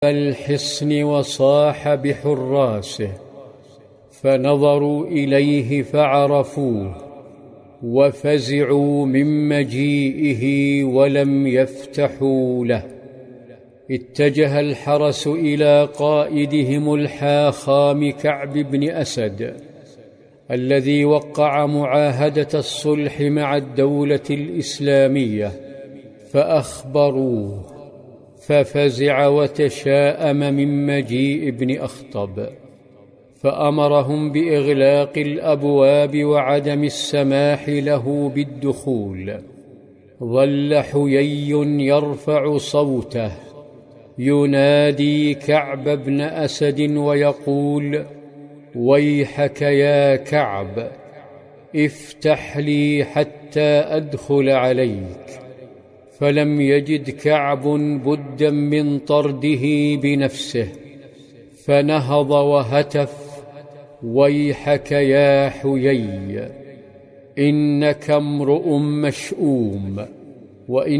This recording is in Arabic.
الحصن وصاح بحراسه، فنظروا إليه فعرفوه وفزعوا من مجيئه ولم يفتحوا له. اتجه الحرس إلى قائدهم الحاخام كعب بن أسد الذي وقع معاهدة الصلح مع الدولة الإسلامية، فأخبروه، ففزع وتشاءم من مجيء ابن أخطب، فأمرهم بإغلاق الأبواب وعدم السماح له بالدخول. ظل حيي يرفع صوته ينادي كعب بن أسد ويقول: ويحك يا كعب، افتح لي حتى أدخل عليك. فلم يجد كعب بدا من طرده بنفسه، فنهض وهتف: ويحك يا حيي، إنك امرؤ مشؤوم، وإن